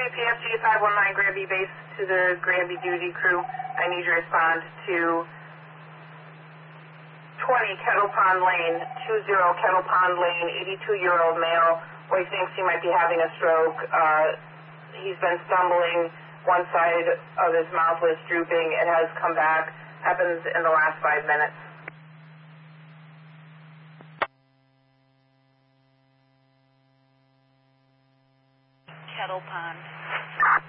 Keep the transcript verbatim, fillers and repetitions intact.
P F G five one nine Granby base to the Granby duty crew. I need you to respond to twenty Kettle Pond Lane, two zero Kettle Pond Lane, eighty-two-year-old male. Boy thinks he might be having a stroke. Uh, he's been stumbling. One side of his mouth was drooping. It has come back. Happens in the last five minutes. Kettle Pond.